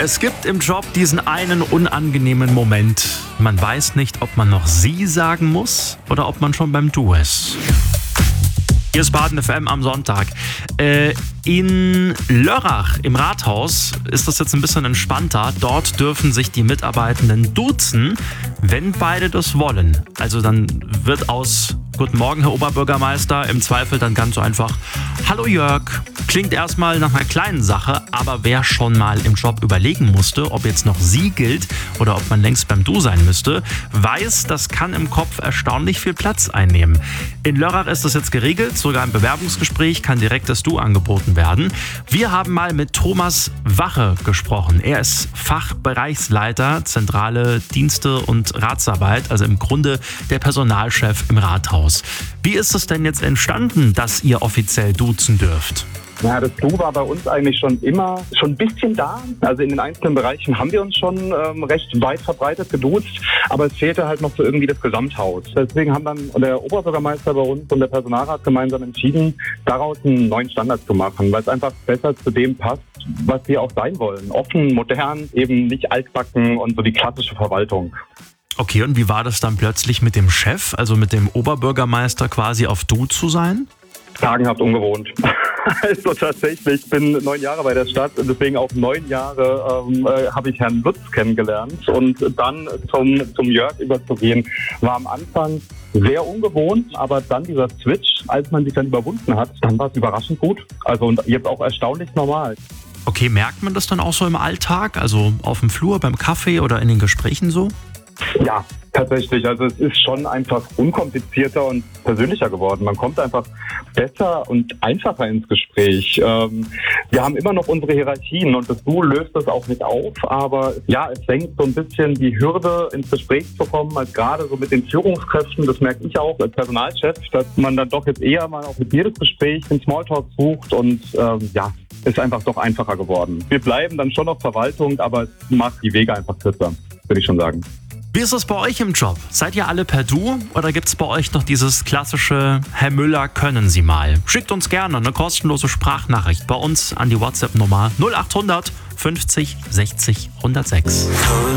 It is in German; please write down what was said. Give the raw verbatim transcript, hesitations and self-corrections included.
Es gibt im Job diesen einen unangenehmen Moment. Man weiß nicht, ob man noch Sie sagen muss oder ob man schon beim Du ist. Hier ist Baden F M am Sonntag. Äh, in Lörrach im Rathaus ist das jetzt ein bisschen entspannter. Dort dürfen sich die Mitarbeitenden duzen, wenn beide das wollen. Also dann wird aus Guten Morgen, Herr Oberbürgermeister, im Zweifel dann ganz so einfach Hallo Jörg. Klingt erstmal nach einer kleinen Sache, aber wer schon mal im Job überlegen musste, ob jetzt noch Sie gilt oder ob man längst beim Du sein müsste, weiß, das kann im Kopf erstaunlich viel Platz einnehmen. In Lörrach ist das jetzt geregelt, sogar im Bewerbungsgespräch kann direkt das Du angeboten werden. Wir haben mal mit Thomas Wache gesprochen. Er ist Fachbereichsleiter, zentrale Dienste und Ratsarbeit, also im Grunde der Personalchef im Rathaus. Wie ist es denn jetzt entstanden, dass ihr offiziell duzen dürft? Ja, das Du war bei uns eigentlich schon immer schon ein bisschen da. Also in den einzelnen Bereichen haben wir uns schon ähm, recht weit verbreitet geduzt, aber es fehlte halt noch so irgendwie das Gesamthaus. Deswegen haben dann der Oberbürgermeister bei uns und der Personalrat gemeinsam entschieden, daraus einen neuen Standard zu machen, weil es einfach besser zu dem passt, was wir auch sein wollen. Offen, modern, eben nicht altbacken und so die klassische Verwaltung. Okay, und wie war das dann plötzlich mit dem Chef, also mit dem Oberbürgermeister quasi auf Du zu sein? Sagenhaft ungewohnt. Also tatsächlich, ich bin neun Jahre bei der Stadt und deswegen auch neun Jahre ähm, äh, habe ich Herrn Lutz kennengelernt. Und dann zum, zum Jörg überzugehen, war am Anfang sehr ungewohnt, aber dann dieser Switch, als man sich dann überwunden hat, dann war es überraschend gut. Also und jetzt auch erstaunlich normal. Okay, merkt man das dann auch so im Alltag, also auf dem Flur, beim Kaffee oder in den Gesprächen so? Ja, tatsächlich. Also es ist schon einfach unkomplizierter und persönlicher geworden. Man kommt einfach besser und einfacher ins Gespräch. Ähm, wir haben immer noch unsere Hierarchien und das Du löst das auch nicht auf. Aber ja, es senkt so ein bisschen die Hürde, ins Gespräch zu kommen, als gerade so mit den Führungskräften. Das merke ich auch als Personalchef, dass man dann doch jetzt eher mal auch mit jedes Gespräch den Smalltalk sucht und ähm, ja, ist einfach doch einfacher geworden. Wir bleiben dann schon auf Verwaltung, aber es macht die Wege einfach kürzer, würde ich schon sagen. Wie ist es bei euch im Job? Seid ihr alle per Du oder gibt es bei euch noch dieses klassische Herr Müller, können Sie mal? Schickt uns gerne eine kostenlose Sprachnachricht bei uns an die WhatsApp-Nummer null acht hundert fünfzig sechzig hundertsechs.